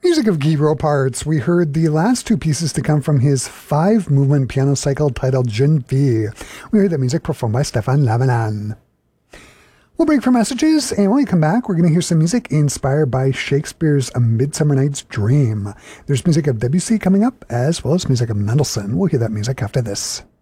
Music of Guy Roparts. We heard the last two pieces to come from his 5-movement piano cycle titled Jeune Fille. We heard that music performed by Stefan Lavanan. We'll break for messages, and when we come back, we're going to hear some music inspired by Shakespeare's A Midsummer Night's Dream. There's music of Debussy coming up, as well as music of Mendelssohn. We'll hear that music after this.